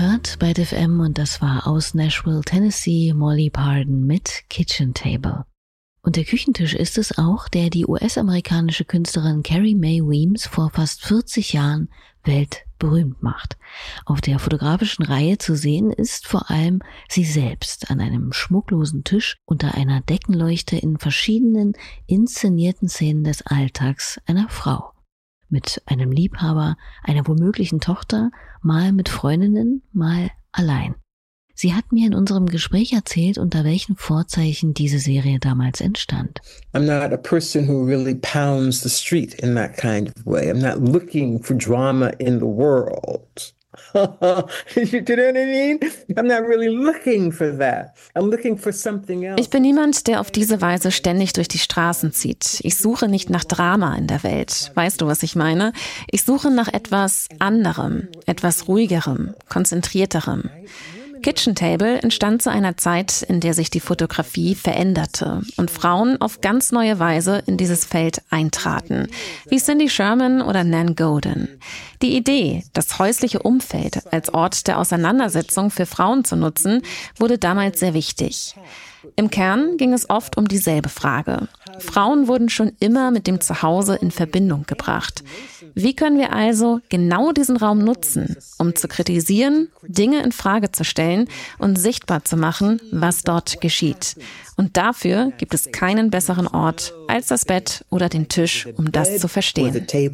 gehört bei DFM und das war aus Nashville, Tennessee, Molly Pardon mit Kitchen Table. Und der Küchentisch ist es auch, der die US-amerikanische Künstlerin Carrie Mae Weems vor fast 40 Jahren weltberühmt macht. Auf der fotografischen Reihe zu sehen ist vor allem sie selbst an einem schmucklosen Tisch unter einer Deckenleuchte in verschiedenen inszenierten Szenen des Alltags einer Frau. Mit einem Liebhaber, einer womöglichen Tochter, mal mit Freundinnen, mal allein. Sie hat mir in unserem Gespräch erzählt, unter welchen Vorzeichen diese Serie damals entstand. I'm not a person who really pounds the street in that kind of way. I'm not looking for drama in the world. You know what I mean? I'm not really looking for that. I'm looking for something else. Ich bin niemand, der auf diese Weise ständig durch die Straßen zieht. Ich suche nicht nach Drama in der Welt. Weißt du, was ich meine? Ich suche nach etwas anderem, etwas ruhigerem, konzentrierterem. Kitchen Table entstand zu einer Zeit, in der sich die Fotografie veränderte und Frauen auf ganz neue Weise in dieses Feld eintraten, wie Cindy Sherman oder Nan Goldin. Die Idee, das häusliche Umfeld als Ort der Auseinandersetzung für Frauen zu nutzen, wurde damals sehr wichtig. Im Kern ging es oft um dieselbe Frage. Frauen wurden schon immer mit dem Zuhause in Verbindung gebracht. Wie können wir also genau diesen Raum nutzen, um zu kritisieren, Dinge in Frage zu stellen und sichtbar zu machen, was dort geschieht? Und dafür gibt es keinen besseren Ort als das Bett oder den Tisch, um das zu verstehen.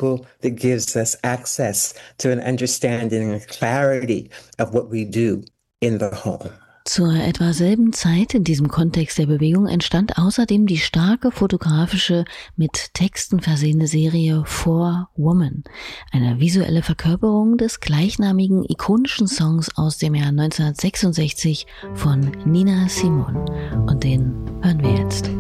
Zur etwa selben Zeit in diesem Kontext der Bewegung entstand außerdem die starke fotografische, mit Texten versehene Serie For Woman, eine visuelle Verkörperung des gleichnamigen ikonischen Songs aus dem Jahr 1966 von Nina Simone. Und den hören wir jetzt.